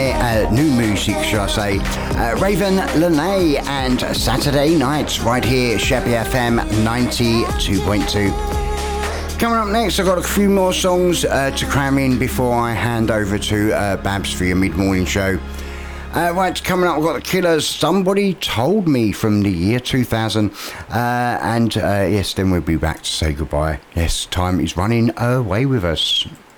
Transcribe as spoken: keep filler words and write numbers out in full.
uh, new music, should I say. Uh, Raven Lene and Saturday Nights, right here, Sheppy F M ninety-two point two. Coming up next, I've got a few more songs uh, to cram in before I hand over to uh, Babs for your mid-morning show. Uh, right, coming up, we've got the Killers, Somebody Told Me from the year two thousand. Uh, and uh, yes, then we'll be back to say goodbye. Yes, time is running away with us.